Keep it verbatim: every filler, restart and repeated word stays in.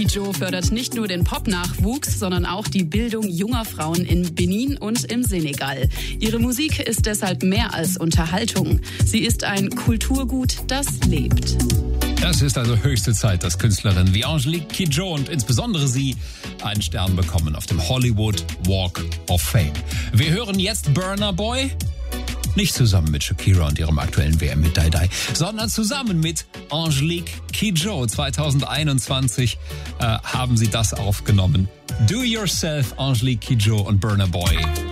Kidjo fördert nicht nur den Pop-Nachwuchs, sondern auch die Bildung junger Frauen in Benin und im Senegal. Ihre Musik ist deshalb mehr als Unterhaltung. Sie ist ein Kulturgut, das lebt. Es ist also höchste Zeit, dass Künstlerinnen wie Angelique Kidjo und insbesondere sie einen Stern bekommen auf dem Hollywood Walk of Fame. Wir hören jetzt Burna Boy. Nicht zusammen mit Shakira und ihrem aktuellen W M-Hit Die Die, sondern zusammen mit Angelique Kidjo. zwanzig einundzwanzig äh, haben sie das aufgenommen. Do Yourself, Angelique Kidjo und Burna Boy.